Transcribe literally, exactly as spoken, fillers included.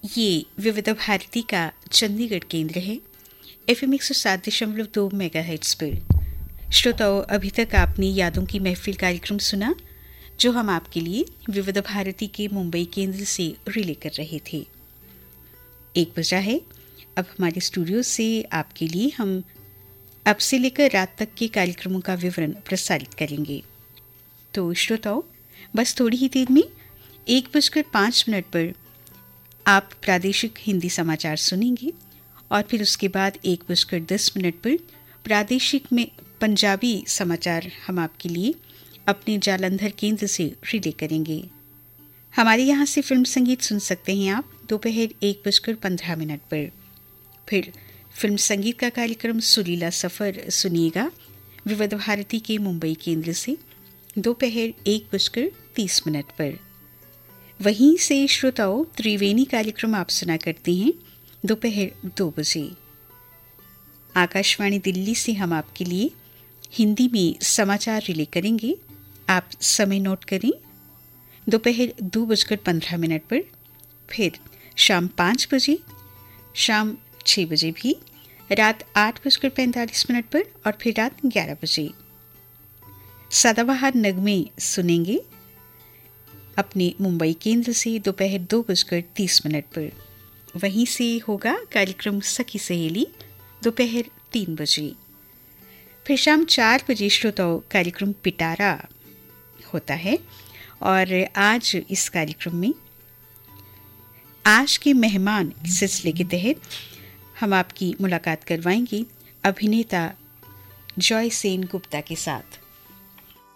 ये विविध भारती का चंडीगढ़ केंद्र है। एफ एम एक सौ सात दशमलव दो मेगा हर्ट्ज पर। श्रोताओं, अभी तक आपने यादों की महफिल कार्यक्रम सुना जो हम आपके लिए विविध भारती के मुंबई केंद्र से रिले कर रहे थे। एक बजा है। अब हमारे स्टूडियो से आपके लिए हम अब से लेकर रात तक के कार्यक्रमों का विवरण प्रसारित करेंगे। तो श्रोताओं, बस थोड़ी ही देर में एक बजकर पाँच मिनट पर आप प्रादेशिक हिंदी समाचार सुनेंगे और फिर उसके बाद एक बजकर दस मिनट पर प्रादेशिक में पंजाबी समाचार हम आपके लिए अपने जालंधर केंद्र से रिले करेंगे। हमारे यहाँ से फिल्म संगीत सुन सकते हैं आप दोपहर एक बजकर पंद्रह मिनट पर। फिर फिल्म संगीत का कार्यक्रम सुरीला सफ़र सुनिएगा विविध भारती के मुंबई केंद्र से दोपहर एक बजकर तीस मिनट पर। वहीं से श्रोताओं, त्रिवेणी कार्यक्रम आप सुना करते हैं दोपहर दो बजे। आकाशवाणी दिल्ली से हम आपके लिए हिंदी में समाचार रिले करेंगे। आप समय नोट करें, दोपहर दो बजकर पंद्रह मिनट पर, फिर शाम पाँच बजे, शाम छः बजे भी, रात आठ बजकर पैंतालीस मिनट पर और फिर रात ग्यारह बजे सदाबहार नगमे सुनेंगे अपने मुंबई केंद्र से दोपहर दो बजकर तीस मिनट पर। वहीं से होगा कार्यक्रम सखी सहेली दोपहर तीन बजे। फिर शाम चार बजे श्रोताओं कार्यक्रम पिटारा होता है और आज इस कार्यक्रम में आज के मेहमान सिलसिले के तहत हम आपकी मुलाकात करवाएंगे अभिनेता जॉय सेन गुप्ता के साथ।